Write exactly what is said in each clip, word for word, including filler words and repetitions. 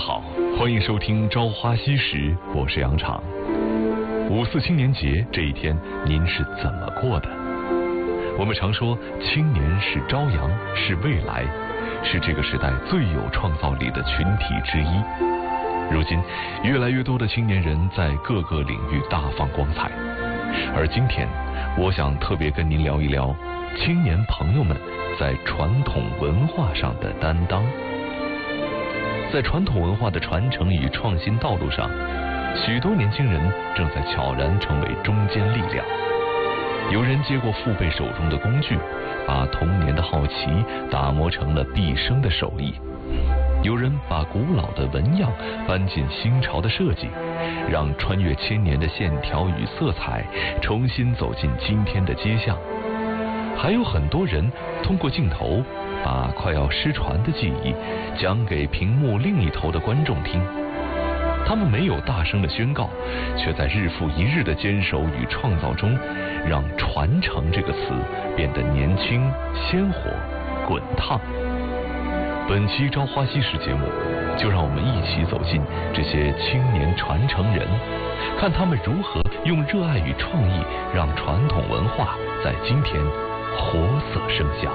好，欢迎收听《朝花夕拾》，我是杨昶。五四青年节这一天，您是怎么过的？我们常说，青年是朝阳，是未来，是这个时代最有创造力的群体之一。如今，越来越多的青年人在各个领域大放光彩。而今天，我想特别跟您聊一聊青年朋友们在传统文化上的担当。在传统文化的传承与创新道路上，许多年轻人正在悄然成为中坚力量。有人接过父辈手中的工具，把童年的好奇打磨成了毕生的手艺；有人把古老的纹样搬进新潮的设计，让穿越千年的线条与色彩重新走进今天的街巷。还有很多人通过镜头，把快要失传的记忆讲给屏幕另一头的观众听。他们没有大声的宣告，却在日复一日的坚守与创造中，让传承这个词变得年轻、鲜活、滚烫。本期朝花夕拾节目，就让我们一起走进这些青年传承人，看他们如何用热爱与创意，让传统文化在今天活色生香。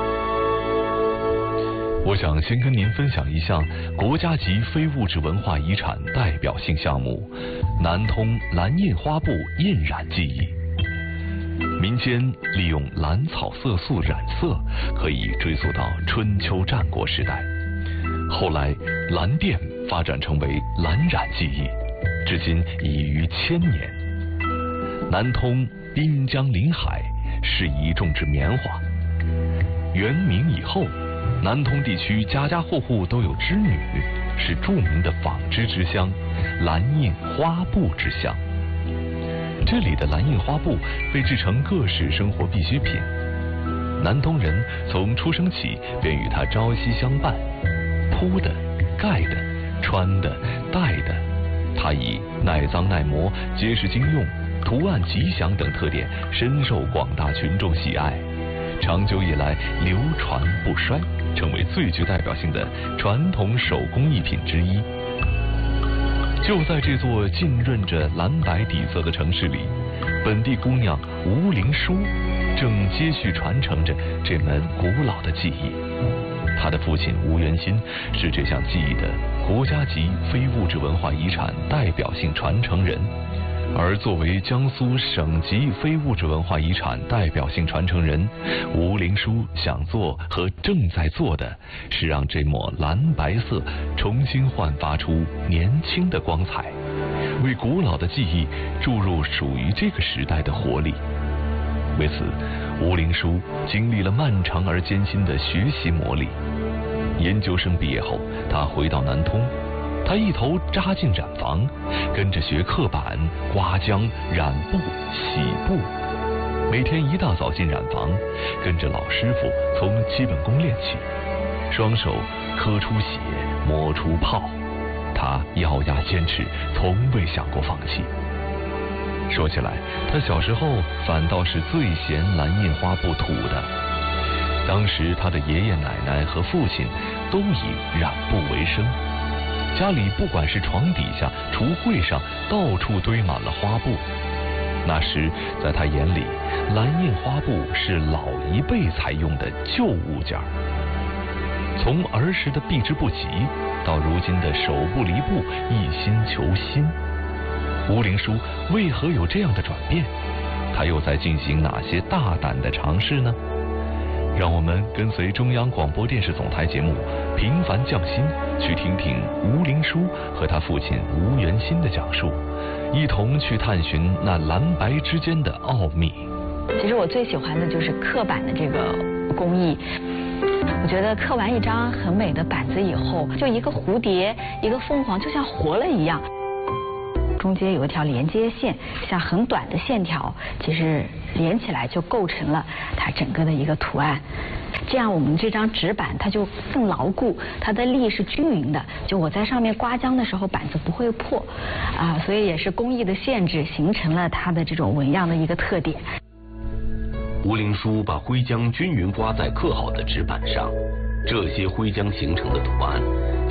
我想先跟您分享一项国家级非物质文化遗产代表性项目——南通蓝印花布印染技艺。民间利用蓝草色素染色，可以追溯到春秋战国时代。后来，蓝靛发展成为蓝染技艺，至今已逾千年。南通滨江临海，适宜种植棉花。元明以后，南通地区家家户户都有织女，是著名的纺织之乡，蓝印花布之乡。这里的蓝印花布被制成各式生活必需品，南通人从出生起便与它朝夕相伴，铺的、盖的、穿的、戴的，它以耐脏耐磨、结实经用、图案吉祥等特点，深受广大群众喜爱，长久以来流传不衰，成为最具代表性的传统手工艺品之一。就在这座浸润着蓝白底色的城市里，本地姑娘吴灵书正接续传承着这门古老的技艺。她的父亲吴元新是这项技艺的国家级非物质文化遗产代表性传承人。而作为江苏省级非物质文化遗产代表性传承人，吴灵书想做和正在做的是让这抹蓝白色重新焕发出年轻的光彩，为古老的技艺注入属于这个时代的活力。为此，吴灵书经历了漫长而艰辛的学习磨砺。研究生毕业后，他回到南通，他一头扎进染坊，跟着学刻板、刮浆、染布、洗布。每天一大早进染坊，跟着老师傅从基本功练起，双手刻出血，磨出泡。他咬牙坚持，从未想过放弃。说起来，他小时候反倒是最嫌蓝印花布土的。当时他的爷爷奶奶和父亲都以染布为生，家里不管是床底下、橱柜上，到处堆满了花布。那时在他眼里，蓝印花布是老一辈才用的旧物件。从儿时的避之不及，到如今的手不离布、一心求新，吴灵书为何有这样的转变？他又在进行哪些大胆的尝试呢？让我们跟随中央广播电视总台节目《平凡匠心》，去听听吴灵书和他父亲吴元新的讲述，一同去探寻那蓝白之间的奥秘。 其实我最喜欢的就是刻板的这个工艺。我觉得刻完一张很美的板子以后，就一个蝴蝶、一个凤凰，就像活了一样。中间有一条连接线，像很短的线条，其实连起来就构成了它整个的一个图案。这样我们这张纸板它就更牢固，它的力是均匀的，就我在上面刮浆的时候板子不会破啊，所以也是工艺的限制形成了它的这种纹样的一个特点。 吴灵书把灰浆均匀刮在刻好的纸板上，这些灰浆形成的图案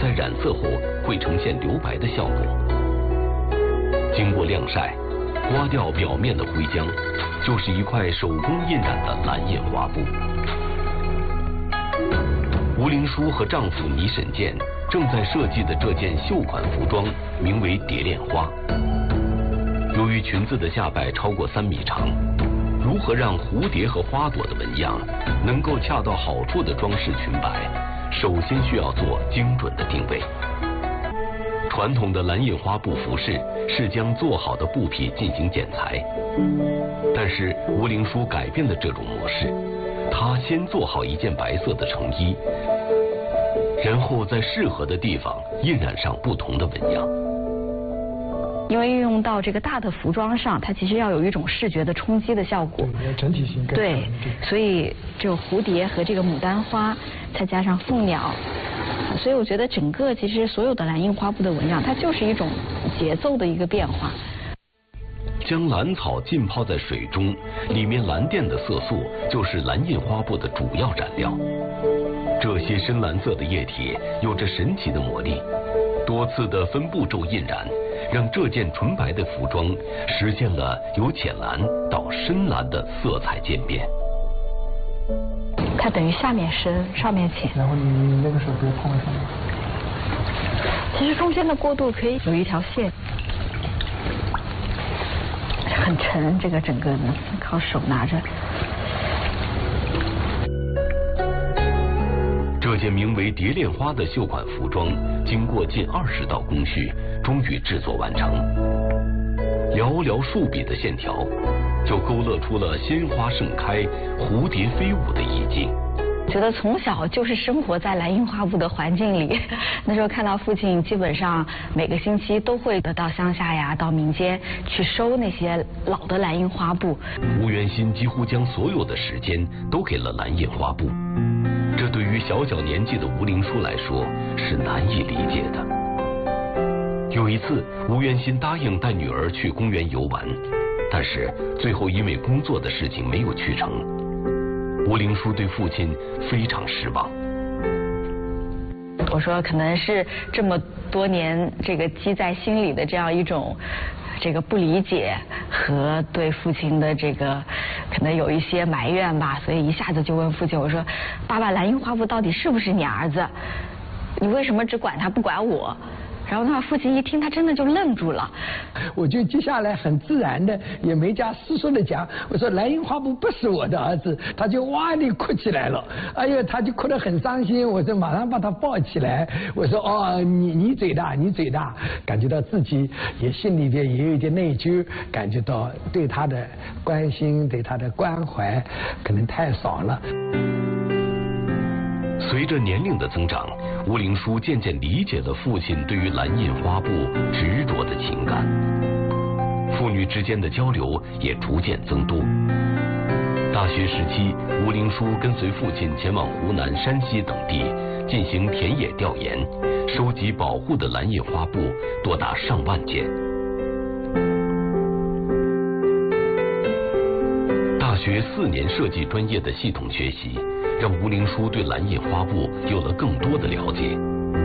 在染色后会呈现留白的效果。经过晾晒，刮掉表面的灰浆，就是一块手工印染的蓝印花布。吴灵书和丈夫倪沈健正在设计的这件绣款服装名为蝶恋花。由于裙子的下摆超过三米长，如何让蝴蝶和花朵的纹样能够恰到好处地装饰裙摆，首先需要做精准的定位。传统的蓝印花布服饰是将做好的布匹进行剪裁，但是吴灵书改变了这种模式，她先做好一件白色的成衣，然后在适合的地方印染上不同的纹样。 因为运用到这个大的服装上，它其实要有一种视觉的冲击的效果。 对，整体性更对，所以这个蝴蝶和这个牡丹花，再加上凤鸟，所以我觉得整个其实所有的蓝印花布的纹样，它就是一种节奏的一个变化。 将蓝草浸泡在水中，里面蓝靛的色素就是蓝印花布的主要染料。这些深蓝色的液体有着神奇的魔力，多次的分步骤印染，让这件纯白的服装实现了由浅蓝到深蓝的色彩渐变。 它等于下面深，上面浅。 然后你那个手别碰上面。 其实中间的过渡可以有一条线，很沉，这个整个呢靠手拿着。 这件名为蝶恋花的绣款服装，经过近二十道工序，终于制作完成。寥寥数笔的线条，就勾勒出了鲜花盛开、蝴蝶飞舞的意境。 觉得从小就是生活在蓝印花布的环境里，那时候看到父亲基本上每个星期都会到乡下呀、到民间去收那些老的蓝印花布。 吴元新几乎将所有的时间都给了蓝印花布，这对于小小年纪的吴灵书来说是难以理解的。有一次，吴元新答应带女儿去公园游玩，但是最后因为工作的事情没有去成。吴灵书对父亲非常失望。 我说可能是这么多年这个积在心里的这样一种这个不理解和对父亲的这个可能有一些埋怨吧，所以一下子就问父亲，我说爸爸，蓝印花布到底是不是你儿子？你为什么只管他不管我？然后那父亲一听，他真的就愣住了。 我就接下来很自然的，也没加思索的讲，我说蓝印花布不是我的儿子，他就哇地哭起来了。哎呦，他就哭得很伤心。我就马上把他抱起来，我说哦，你你嘴大，你嘴大，感觉到自己也心里边也有一点内疚，感觉到对他的关心、对他的关怀可能太少了。 随着年龄的增长，吴灵书渐渐理解了父亲对于蓝印花布执着的情感，父女之间的交流也逐渐增多。大学时期，吴灵书跟随父亲前往湖南、山西等地进行田野调研，收集保护的蓝印花布多达上万件。大学四年设计专业的系统学习，让吴灵书对蓝印花布有了更多的了解。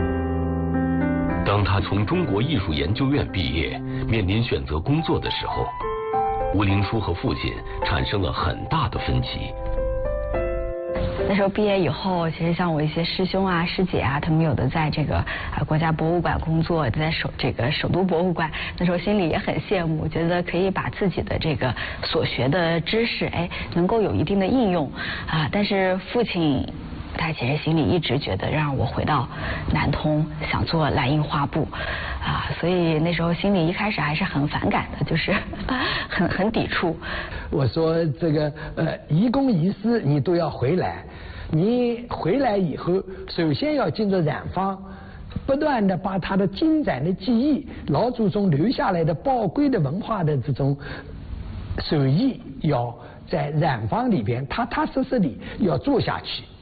当他从中国艺术研究院毕业，面临选择工作的时候，吴灵书和父亲产生了很大的分歧。 那时候毕业以后，其实像我一些师兄啊、师姐啊，他们有的在这个啊国家博物馆工作，在首这个首都博物馆，那时候心里也很羡慕，觉得可以把自己的这个所学的知识，哎，能够有一定的应用啊。但是父亲他其实心里一直觉得让我回到南通，想做蓝印花布啊，所以那时候心里一开始还是很反感的，就是很很抵触。 我说这个呃，一公一私你都要回来，你回来以后，首先要进入染坊，不断的把他的精湛的技艺、老祖宗留下来的宝贵的文化的这种手艺，要在染坊里边踏踏实实地要做下去。